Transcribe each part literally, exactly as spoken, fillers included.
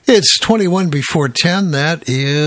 It's twenty-one before ten. That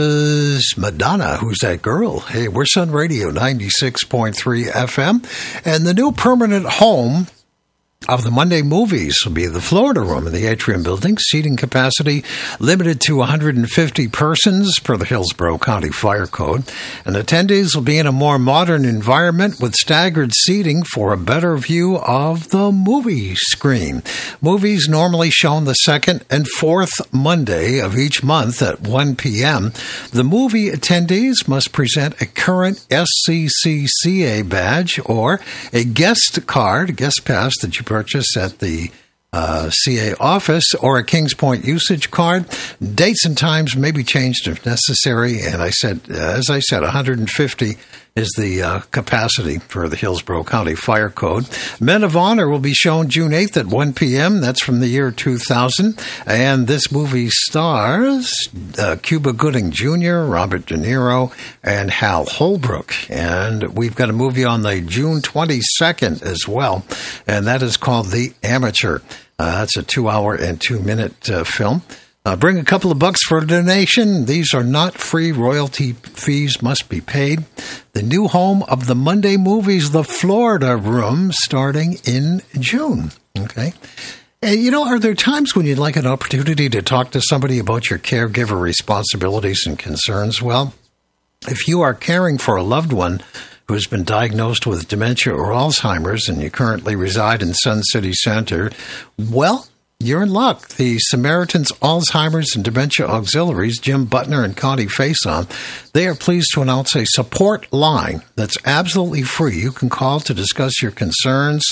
is Madonna. Who's that girl? Hey, we're Sun Radio ninety-six point three F M. And the new permanent home of the Monday movies will be the Florida Room in the Atrium Building. Seating capacity limited to one hundred fifty persons per the Hillsborough County Fire Code. And attendees will be in a more modern environment with staggered seating for a better view of the movie screen. Movies normally shown the second and fourth Monday of each month at one p.m. The movie attendees must present a current S C C C A badge or a guest card, guest pass that you purchase at the uh, C A office, or a Kings Point usage card. Dates and times may be changed if necessary. And I said, as I said, one hundred fifty is the uh, capacity for the Hillsborough County Fire Code. Men of Honor will be shown June eighth at one p.m. That's from the year two thousand. And this movie stars uh, Cuba Gooding Junior, Robert De Niro, and Hal Holbrook. And we've got a movie on the June twenty-second as well, and that is called The Amateur. Uh, that's a two-hour and two-minute uh, film. Uh, bring a couple of bucks for a donation. These are not free. Royalty fees must be paid. The new home of the Monday movies, the Florida Room, starting in June. Okay. And, you know, are there times when you'd like an opportunity to talk to somebody about your caregiver responsibilities and concerns? Well, if you are caring for a loved one who has been diagnosed with dementia or Alzheimer's and you currently reside in Sun City Center, well, you're in luck. The Samaritans Alzheimer's and Dementia Auxiliaries, Jim Butner and Connie Faison, they are pleased to announce a support line that's absolutely free. You can call to discuss your concerns,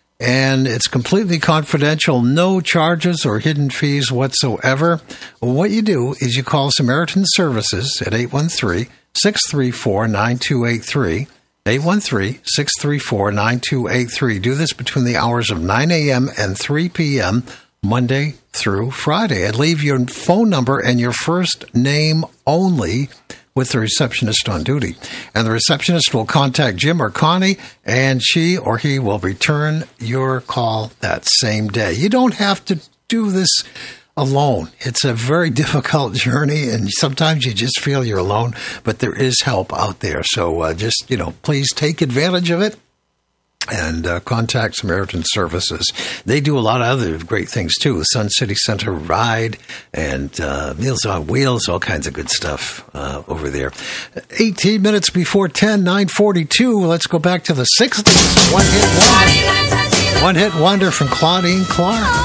and it's completely confidential, no charges or hidden fees whatsoever. What you do is you call Samaritan Services at eight one three, six three four, nine two eight three. eight one three, six three four, nine two eight three. Do this between the hours of nine a.m. and three p.m., Monday through Friday. And leave your phone number and your first name only with the receptionist on duty. And the receptionist will contact Jim or Connie, and she or he will return your call that same day. You don't have to do this alone. It's a very difficult journey, and sometimes you just feel you're alone, but there is help out there. So uh, just, you know, please take advantage of it. And uh, contact Samaritan Services. They do a lot of other great things, too. The Sun City Center Ride and uh, Meals on Wheels, all kinds of good stuff uh, over there. eighteen minutes before ten, nine forty-two. Let's go back to the sixties. One hit wonder. One hit wonder from Claudine Clark.